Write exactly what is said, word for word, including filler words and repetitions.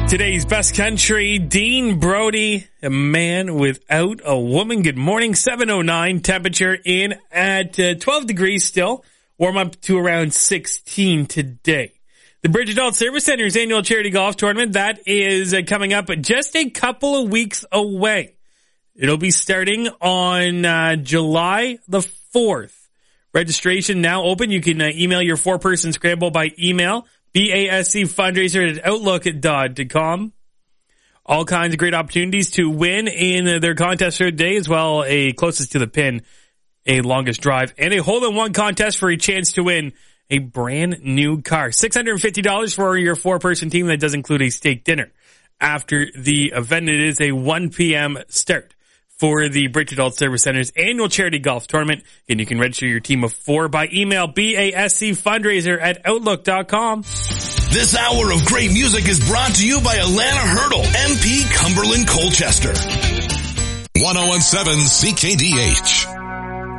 Today's best country, Dean Brody, a man without a woman. Good morning, seven oh nine, temperature in at uh, twelve degrees still, warm up to around sixteen today. The Bridge Adult Service Center's annual charity golf tournament, that is uh, coming up just a couple of weeks away. It'll be starting on uh, July the fourth. Registration now open. You can uh, email your four-person scramble by email. B A S C fundraiser at outlook dot com. All kinds of great opportunities to win in their contest for the day, as well a closest to the pin, a longest drive, and a hole-in-one contest for a chance to win a brand new car. six hundred fifty dollars for your four-person team. That does include a steak dinner. After the event, it is a one p.m. start for the Bridge Adult Service Center's annual charity golf tournament. And you can register your team of four by email, B A S C fundraiser at outlook dot com. This hour of great music is brought to you by Alana Hurdle, M P Cumberland Colchester. one oh one seven C K D H.